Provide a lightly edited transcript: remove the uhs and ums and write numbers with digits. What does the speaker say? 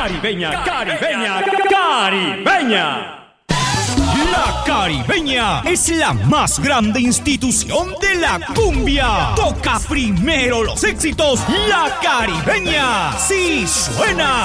Caribeña, caribeña, caribeña. La Caribeña es la más grande institución de la cumbia. Toca primero los éxitos. La Caribeña sí suena.